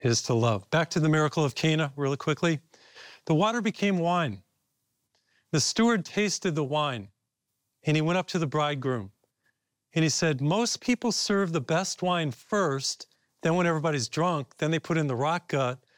is to love. Back to the miracle of Cana really quickly. The water became wine. The steward tasted the wine, and he went up to the bridegroom. And he said, most people serve the best wine first, then when everybody's drunk, then they put in the rock gut,